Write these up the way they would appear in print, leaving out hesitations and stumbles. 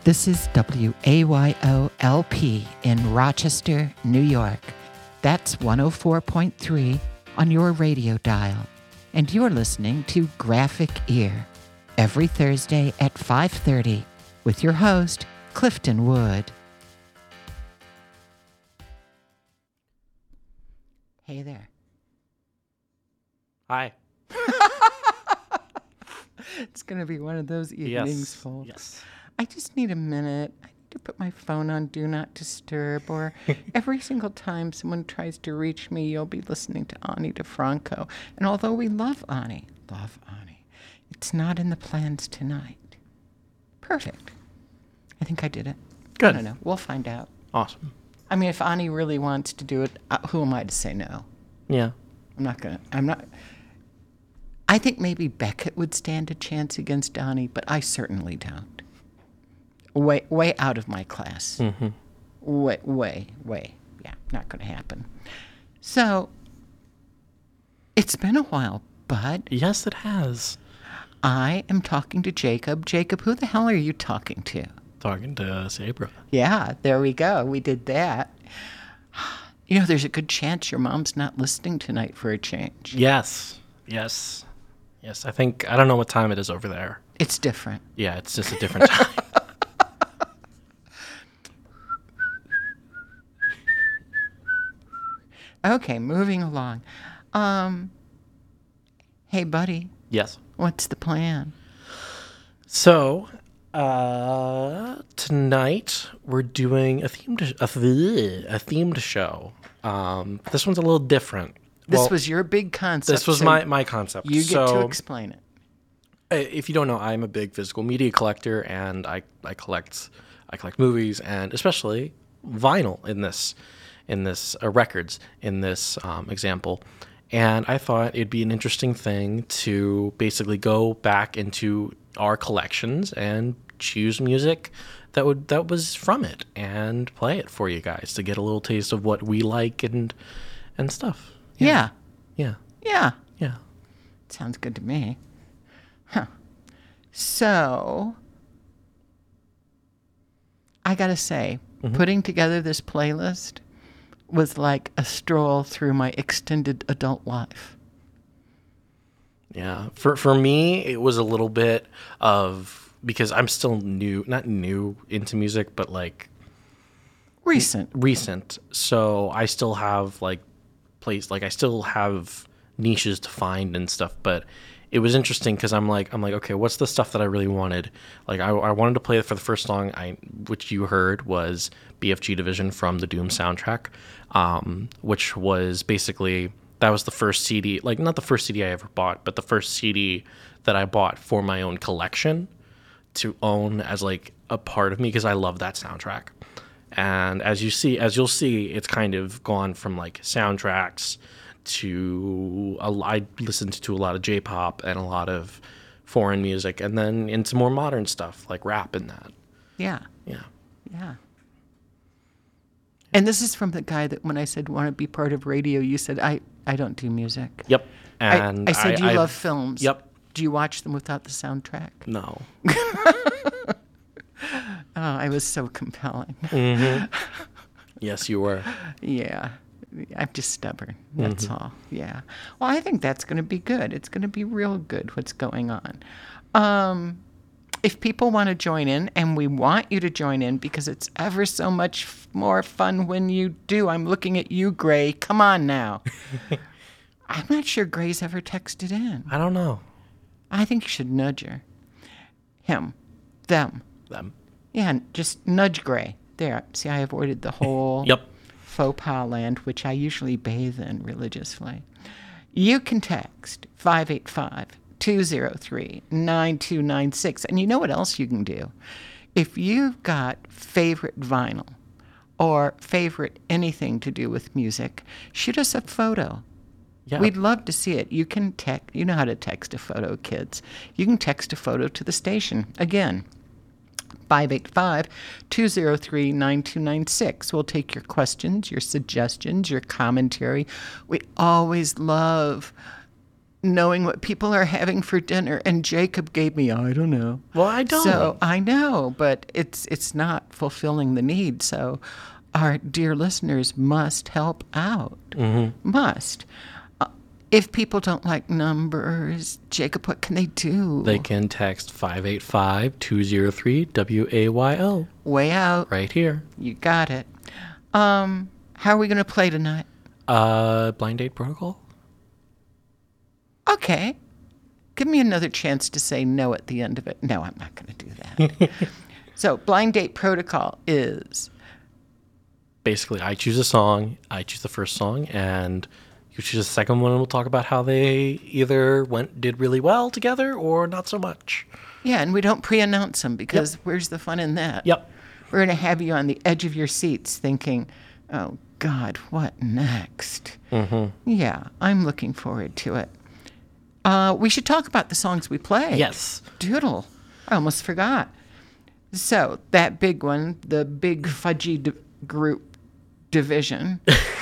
This is WAYOLP in Rochester, New York. That's 104.3 on your radio dial. And you're listening to Graphic Ear every Thursday at 5:30 with your host, Clifton Wood. Hey there. Hi. It's going to be one of those evenings, folks. Yes. I just need a minute. I need to put my phone on Do Not Disturb, or every single time someone tries to reach me, you'll be listening to Ani DeFranco. And although we love Ani, it's not in the plans tonight. Perfect. I think I did it. Good. I don't know. We'll find out. Awesome. I mean, if Ani really wants to do it, who am I to say no? Yeah. I think maybe Beckett would stand a chance against Ani, but I certainly don't. Way out of my class. Mm-hmm. Way. Yeah, not going to happen. So, it's been a while, bud. Yes, it has. I am talking to Jacob. Jacob, who the hell are you talking to? Talking to Sabra. Yeah, there we go. We did that. You know, there's a good chance your mom's not listening tonight for a change. Yes. I think, I don't know what time it is over there. It's different. Yeah, it's just a different time. Okay, moving along. Hey, buddy. Yes. What's the plan? So, tonight we're doing a themed show. This one's a little different. This was your big concept. This was so my concept. You get to explain it. If you don't know, I'm a big physical media collector, and I collect movies, and especially vinyl in this records in this example. And I thought it'd be an interesting thing to basically go back into our collections and choose music that was from it and play it for you guys to get a little taste of what we like and stuff. Yeah. Yeah. Sounds good to me. Huh. So, I gotta say, putting together this playlist was like a stroll through my extended adult life. Yeah. For me, it was a little bit of, because I'm still not new into music, but like recent. So I still have I still have niches to find and stuff, but it was interesting because I'm like, okay, what's the stuff that I really wanted? Like, I wanted to play it for the first song, which you heard was BFG Division from the Doom soundtrack, which was basically, that was the first CD, like not the first CD I ever bought, but the first CD that I bought for my own collection to own as like a part of me, because I love that soundtrack. And as you'll see, it's kind of gone from like soundtracks to I listened to a lot of J-pop and a lot of foreign music, and then into more modern stuff like rap and that. Yeah. Yeah. And this is from the guy that when I said want to be part of radio, you said I don't do music. Yep. And I said you love films. Yep. Do you watch them without the soundtrack? No. Oh, I was so compelling. Mm-hmm. Yes, you were. Yeah. I'm just stubborn. That's all. Yeah. Well, I think that's going to be good. It's going to be real good what's going on. If people want to join in, and we want you to join in because it's ever so much more fun when you do. I'm looking at you, Gray. Come on now. I'm not sure Gray's ever texted in. I don't know. I think you should nudge her. Him. Them. Yeah, just nudge Gray. There. See, I avoided the whole... Yep. faux pas land, which I usually bathe in religiously. You can text 585-203-9296. And you know what else you can do? If you've got favorite vinyl or favorite anything to do with music, shoot us a photo. Yeah. We'd love to see it. You can text, you know how to text a photo, kids. You can text a photo to the station. Again, 585-203-9296. We'll take your questions, your suggestions, your commentary. We always love knowing what people are having for dinner. And Jacob gave me, I don't know. Well, I don't. So I know, but it's not fulfilling the need. So our dear listeners must help out. Must. If people don't like numbers, Jacob, what can they do? They can text 585-203-WAYO. Way out. Right here. You got it. How are we going to play tonight? Blind Date Protocol? Okay. Give me another chance to say no at the end of it. No, I'm not going to do that. So, Blind Date Protocol is... Basically, I choose a song, I choose the first song, and you choose the second one, and we'll talk about how they either did really well together or not so much. Yeah, and we don't pre-announce them because where's the fun in that? Yep. We're going to have you on the edge of your seats thinking, oh, God, what next? Yeah, I'm looking forward to it. We should talk about the songs we play. Yes. Doodle. I almost forgot. So, that big one, the Big Fudgy Group Division.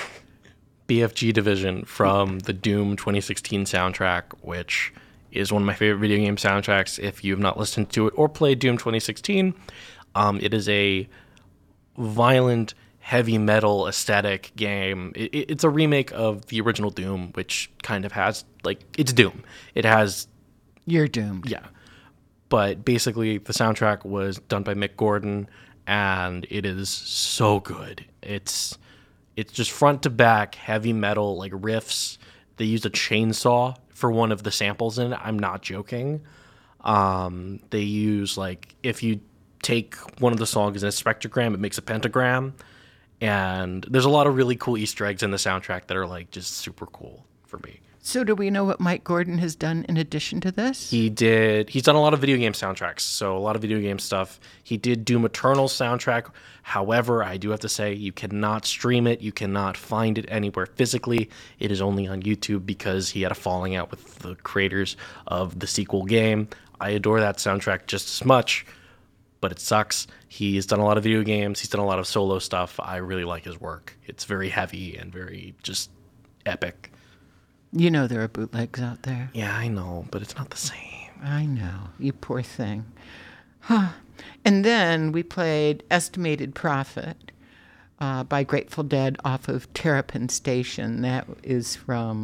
BFG Division from the Doom 2016 soundtrack, which is one of my favorite video game soundtracks. If you have not listened to it or played Doom 2016, it is a violent, heavy metal aesthetic game. It's a remake of the original Doom, which kind of has, it's Doom. It has... You're doomed. Yeah. But basically, the soundtrack was done by Mick Gordon, and it is so good. It's just front to back heavy metal, riffs. They used a chainsaw for one of the samples in it. I'm not joking. They use, if you take one of the songs in a spectrogram, it makes a pentagram. And there's a lot of really cool Easter eggs in the soundtrack that are, just super cool for me. So do we know what Mike Gordon has done in addition to this? He's done a lot of video game soundtracks, so a lot of video game stuff. He did Doom Eternal soundtrack. However, I do have to say, you cannot stream it. You cannot find it anywhere physically. It is only on YouTube because he had a falling out with the creators of the sequel game. I adore that soundtrack just as much, but it sucks. He's done a lot of video games. He's done a lot of solo stuff. I really like his work. It's very heavy and very just epic. You know there are bootlegs out there. Yeah, I know, but it's not the same. I know. You poor thing. Huh. And then we played Estimated Profit by Grateful Dead off of Terrapin Station. That is from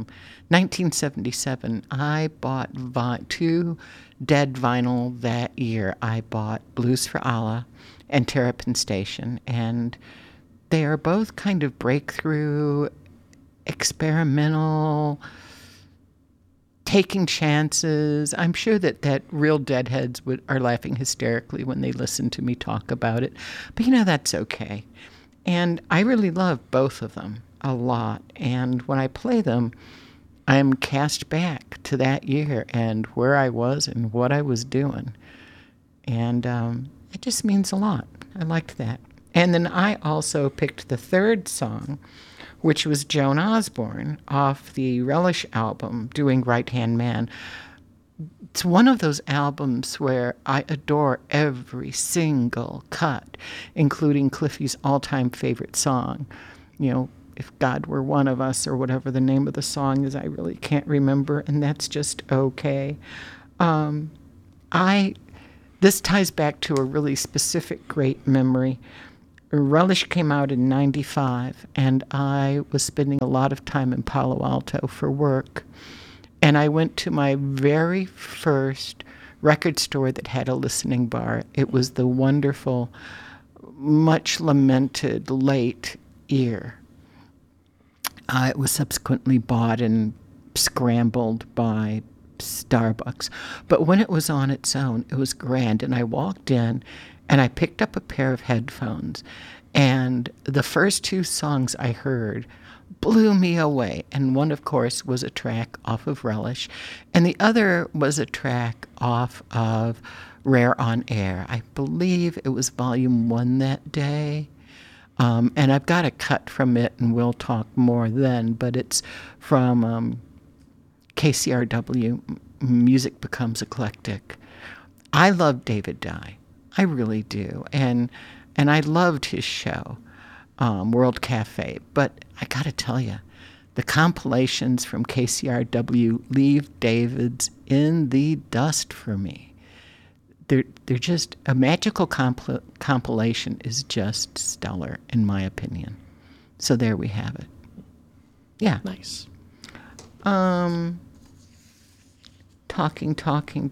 1977. I bought 2 Dead vinyl that year. I bought Blues for Allah and Terrapin Station. And they are both kind of breakthrough, experimental, taking chances. I'm sure that real Deadheads are laughing hysterically when they listen to me talk about it. But that's okay. And I really love both of them a lot. And when I play them, I'm cast back to that year and where I was and what I was doing. And it just means a lot. I liked that. And then I also picked the third song, which was Joan Osborne off the Relish album, Doing Right Hand Man. It's one of those albums where I adore every single cut, including Cliffy's all-time favorite song. If God Were One of Us, or whatever the name of the song is, I really can't remember, and that's just okay. This ties back to a really specific great memory. Relish came out in 95, and I was spending a lot of time in Palo Alto for work. And I went to my very first record store that had a listening bar. It was the wonderful, much lamented Late Ear. It was subsequently bought and scrambled by Starbucks. But when it was on its own, it was grand. And I walked in, and I picked up a pair of headphones, and the first 2 songs I heard blew me away. And one, of course, was a track off of Relish, and the other was a track off of Rare on Air. I believe it was Volume 1 that day. And I've got a cut from it, and we'll talk more then, but it's from KCRW, Music Becomes Eclectic. I love David Dye. I really do. And I loved his show, World Cafe. But I got to tell you, The compilations from KCRW leave David's in the dust for me. They're just, a magical compilation is just stellar, in my opinion. So there we have it. Yeah. Nice. Talking.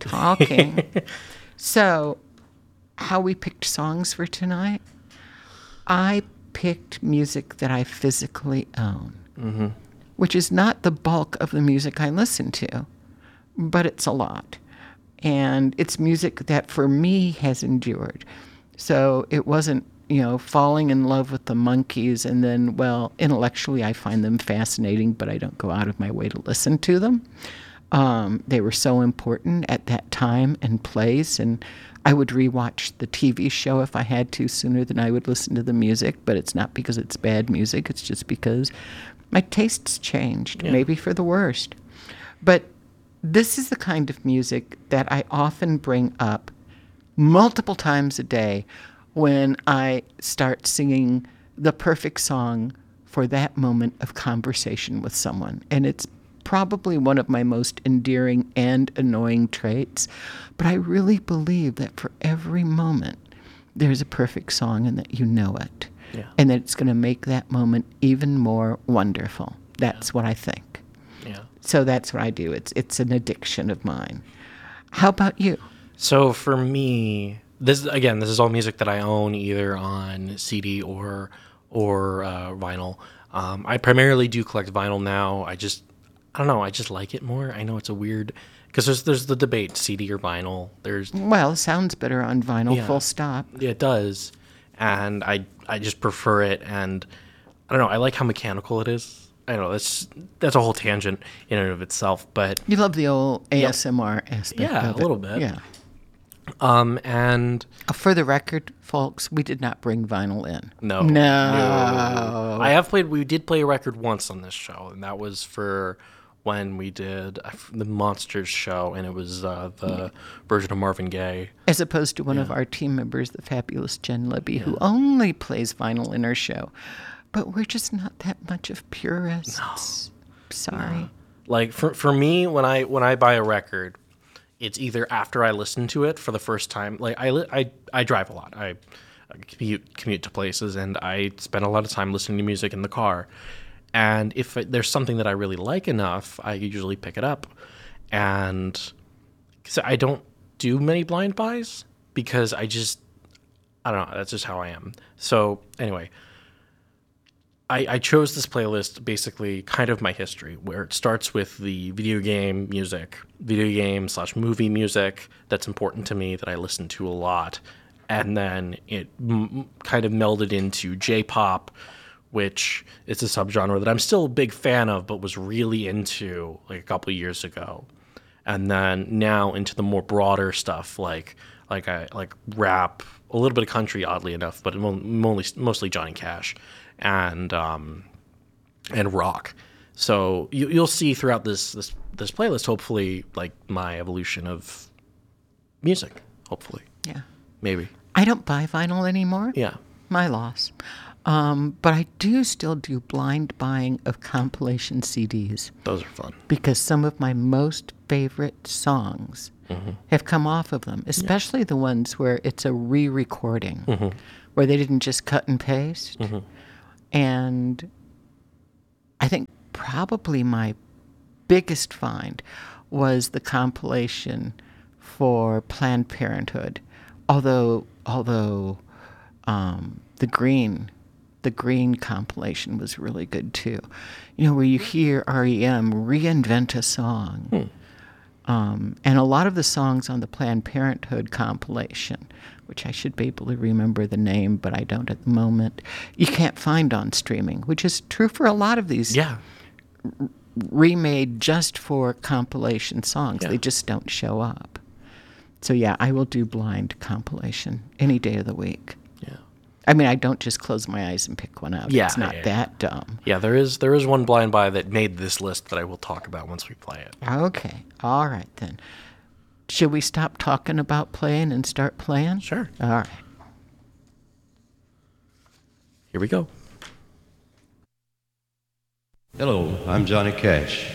So, how we picked songs for tonight? I picked music that I physically own, which is not the bulk of the music I listen to, but it's a lot. And it's music that, for me, has endured. So it wasn't, falling in love with the Monkees and then, well, intellectually I find them fascinating, but I don't go out of my way to listen to them. They were so important at that time and place, and I would rewatch the TV show if I had to sooner than I would listen to the music, but it's not because it's bad music. It's just because my tastes changed, maybe for the worst. But this is the kind of music that I often bring up multiple times a day when I start singing the perfect song for that moment of conversation with someone. And it's probably one of my most endearing and annoying traits. But I really believe that for every moment, there's a perfect song and that you know it. Yeah. And that it's going to make that moment even more wonderful. That's what I think. Yeah. So that's what I do. It's an addiction of mine. How about you? So for me, this is all music that I own either on CD or vinyl. I primarily do collect vinyl now. I don't know. I just like it more. I know it's a weird, because there's the debate, CD or vinyl. Well, it sounds better on vinyl. Yeah. Full stop. Yeah, it does, and I just prefer it. And I don't know. I like how mechanical it is. I know that's a whole tangent in and of itself, but You love the old ASMR aspect yeah, of a it. little bit. Yeah. And For the record, folks, we did not bring vinyl in. no. We did play a record once on this show, and that was for when we did the Monsters show, and it was the version of Marvin Gaye. As opposed to one of our team members, the fabulous Jen Libby, who only plays vinyl in her show. But we're just not that much of purists. No. Sorry. No. Like for me, when I buy a record, it's either after I listen to it for the first time. Like I drive a lot. I commute to places, and I spend a lot of time listening to music in the car. And if there's something that I really like enough, I usually pick it up. And so I don't do many blind buys because I don't know. That's just how I am. So anyway. I chose this playlist basically kind of my history, where it starts with the video game /movie music that's important to me that I listen to a lot. And then it kind of melded into J-pop, which is a subgenre that I'm still a big fan of, but was really into like a couple of years ago. And then now into the more broader stuff like rap, a little bit of country, oddly enough, but mostly Johnny Cash. And rock. So you'll see throughout this playlist, hopefully, like my evolution of music. Hopefully, Yeah. maybe. I don't buy vinyl anymore. Yeah. My loss. But I do still do blind buying of compilation CDs. Those are fun. Because some of my most favorite songs have come off of them, especially the ones where it's a re-recording, where they didn't just cut and paste. And I think probably my biggest find was the compilation for Planned Parenthood, although the Green compilation was really good too. Where you hear REM reinvent a song. And a lot of the songs on the Planned Parenthood compilation, which I should be able to remember the name, but I don't at the moment, you can't find on streaming, which is true for a lot of these remade just for compilation songs. Yeah. They just don't show up. So yeah, I will do blind compilation any day of the week. Yeah. I mean, I don't just close my eyes and pick one out. Yeah, it's not that dumb. Yeah, there is one blind buy that made this list that I will talk about once we play it. Okay. All right, then. Should we stop talking about playing and start playing? Sure. All right. Here we go. Hello, I'm Johnny Cash.